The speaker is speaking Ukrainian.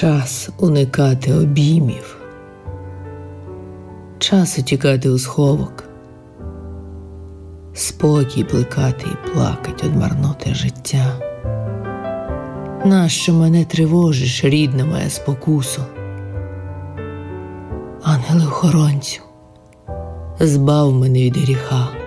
Час уникати обіймів, час утікати у сховок, спокій плекати і плакать од марноти життя. Нащо мене тривожиш, рідна моя спокусо? Ангеле-охоронцю, збав мене від гріха.